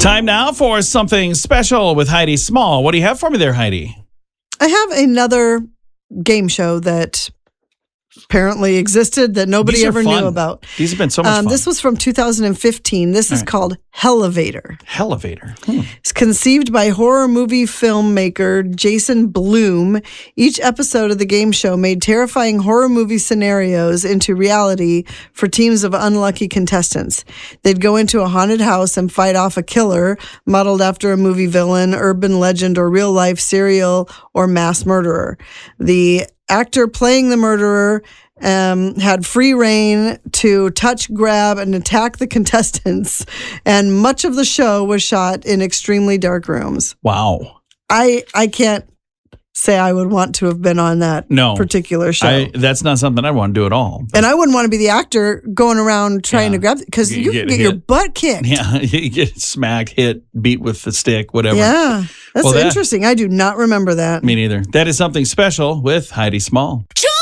Time now for something special with Heidi Small. What do you have for me there, Heidi? I have another game show that apparently existed that nobody ever knew about. These have been so much fun. This was from 2015. This is called Hellevator. Hellevator. It's conceived by horror movie filmmaker Jason Blum. Each episode of the game show made terrifying horror movie scenarios into reality for teams of unlucky contestants. They'd go into a haunted house and fight off a killer modeled after a movie villain, urban legend, or real-life serial or mass murderer. The actor playing the murderer had free reign to touch, grab, and attack the contestants, and much of the show was shot in extremely dark rooms. Wow. I can't say I would want to have been on that particular show. That's not something I want to do at all. And I wouldn't want to be the actor going around trying to grab, because you can get your butt kicked. Yeah, you get smacked, hit, beat with the stick, whatever. Yeah, that's interesting. I do not remember that. Me neither. That is something special with Heidi Small.